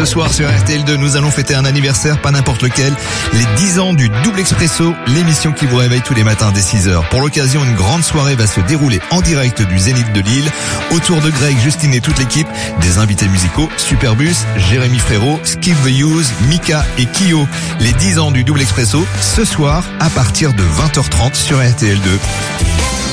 Ce soir sur RTL2, nous allons fêter un anniversaire, pas n'importe lequel, les 10 ans du Double Expresso, l'émission qui vous réveille tous les matins dès 6h. Pour l'occasion, une grande soirée va se dérouler en direct du Zénith de Lille. Autour de Greg, Justine et toute l'équipe, des invités musicaux, Superbus, Jérémy Frérot, Skip the Use, Mika et Kyo. Les 10 ans du Double Expresso, ce soir à partir de 20h30 sur RTL2.